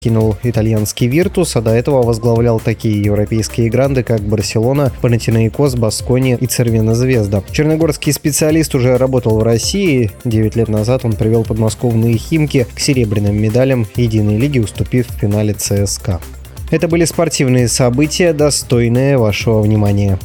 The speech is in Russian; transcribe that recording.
кинул итальянский «Виртус», а до этого возглавлял такие европейские гранды, как Барселона, Панатинаикос, Баскония и Цервена Звезда. Черногорский специалист уже работал в России. 9 лет назад он привел подмосковные «Химки» к серебряным медалям единой лиги, уступив в финале ЦСКА. Это были спортивные события, достойные вашего внимания.